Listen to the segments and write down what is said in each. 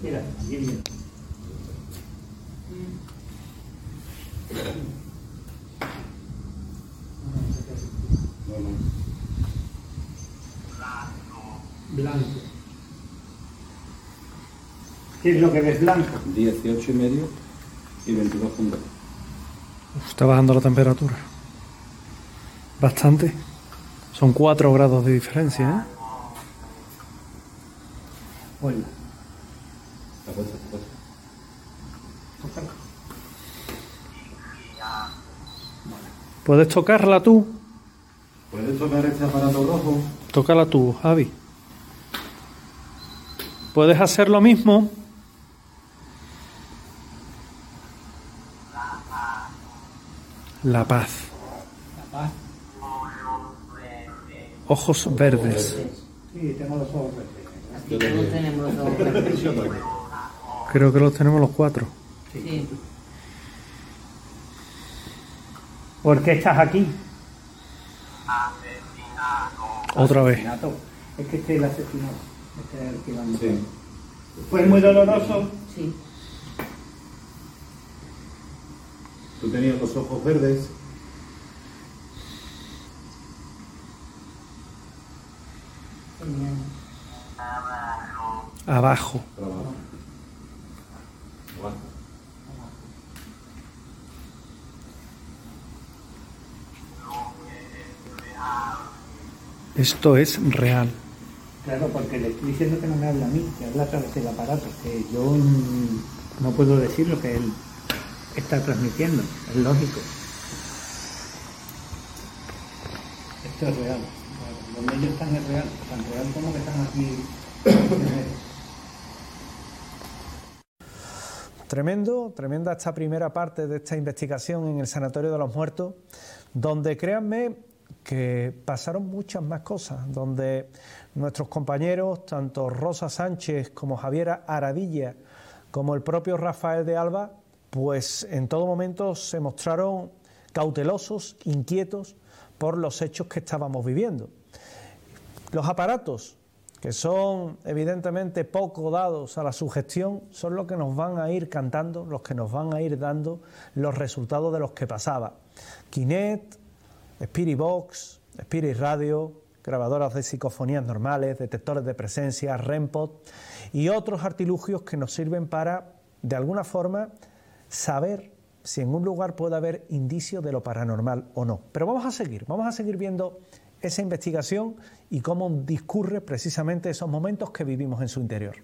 Mira, aquí viene. Blanco. ¿Qué es lo que ves blanco? 18,5 y 22 puntos. Está bajando la temperatura. Bastante. Son 4 grados de diferencia, ¿eh? Hola. ¿Te acuerdas? Tócala. ¿Puedes tocarla tú? ¿Puedes tocar este aparato rojo? Tócala tú, Javi. ¿Puedes hacer lo mismo? La paz. La paz. Ojos verdes. Sí, tengo los ojos verdes. Aquí todos tenemos los ojos verdes. Creo que los tenemos los 4. Sí. ¿Por qué estás aquí? Otra vez. Asesinato. Es que este es el asesinato. Este es el que vamos. Sí. Fue muy doloroso. Sí. Tú tenías los ojos verdes. Abajo. Abajo. Esto es real. Claro, porque le estoy diciendo que no me habla a mí, que habla a través del aparato, que yo no puedo decir lo que él está transmitiendo, es lógico. Esto es real. Donde ellos están es real, tan real como que están aquí. Tremenda esta primera parte de esta investigación en el Sanatorio de los Muertos, donde créanme que pasaron muchas más cosas, donde nuestros compañeros, tanto Rosa Sánchez como Javier Aradilla, como el propio Rafael de Alba, pues en todo momento se mostraron cautelosos, inquietos por los hechos que estábamos viviendo. Los aparatos, que son evidentemente poco dados a la sugestión, son los que nos van a ir cantando, los que nos van a ir dando los resultados de los que pasaba. Kinet, Spirit Box, Spirit Radio, grabadoras de psicofonías normales, detectores de presencia, REM-pod y otros artilugios que nos sirven para, de alguna forma, saber si en un lugar puede haber indicios de lo paranormal o no. Pero vamos a seguir viendo esa investigación y cómo discurre precisamente esos momentos que vivimos en su interior.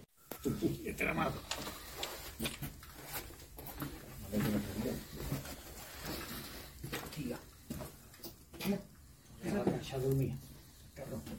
Ya dormía.